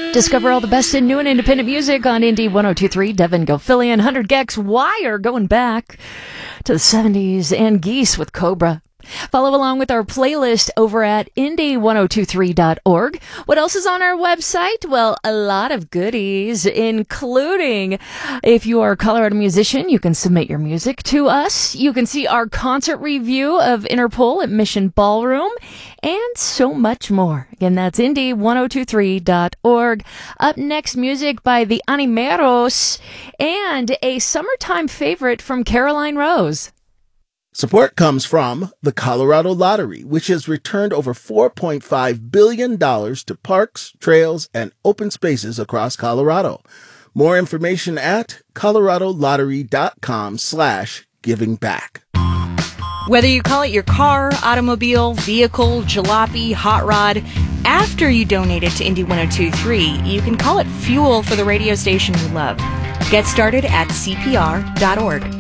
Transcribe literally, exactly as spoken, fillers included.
Discover all the best in new and independent music on Indie one oh two three. Devin Gilfillian, one hundred Gex, Wire, going back to the seventies, and Geese with Cobra. Follow along with our playlist over at indie one oh two three dot org. What else is on our website? Well, a lot of goodies, including if you are a Colorado musician, you can submit your music to us. You can see our concert review of Interpol at Mission Ballroom, and so much more. Again, that's indie one oh two three dot org. Up next, music by the Animeros and a summertime favorite from Caroline Rose. Support comes from the Colorado Lottery, which has returned over four point five billion dollars to parks, trails, and open spaces across Colorado. More information at coloradolottery.com slash giving back. Whether you call it your car, automobile, vehicle, jalopy, hot rod, after you donate it to Indie one oh two three, you can call it fuel for the radio station you love. Get started at C P R dot org.